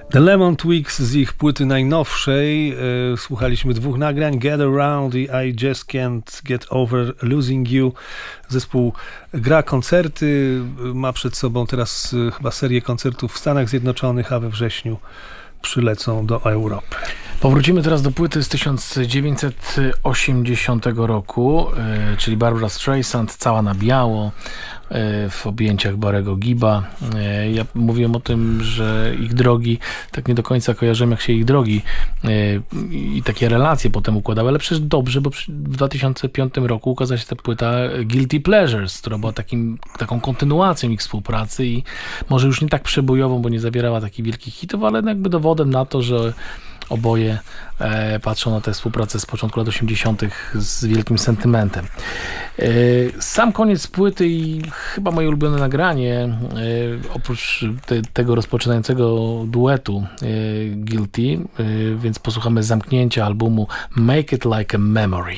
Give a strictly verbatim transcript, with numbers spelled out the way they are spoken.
The Lemon Twigs z ich płyty najnowszej. E, słuchaliśmy dwóch nagrań, Get Around i I Just Can't Get Over Losing You. Zespół gra koncerty, ma przed sobą teraz e, chyba serię koncertów w Stanach Zjednoczonych, a we wrześniu przylecą do Europy. Powrócimy teraz do płyty z tysiąc dziewięćset osiemdziesiątego roku, yy, czyli Barbra Streisand, cała na biało, yy, w objęciach Barry'ego Giba. Yy, ja mówiłem o tym, że ich drogi, tak nie do końca kojarzyłem, jak się ich drogi yy, i takie relacje potem układały, ale przecież dobrze, bo w dwa tysiące piątym roku ukazała się ta płyta Guilty Pleasures, która była takim, taką kontynuacją ich współpracy i może już nie tak przebojową, bo nie zawierała takich wielkich hitów, ale jakby dowodem na to, że oboje e, patrzą na tę współpracę z początku lat osiemdziesiątych z wielkim sentymentem. E, sam koniec płyty i chyba moje ulubione nagranie, e, oprócz te, tego rozpoczynającego duetu e, Guilty, e, więc posłuchamy zamknięcia albumu Make It Like a Memory.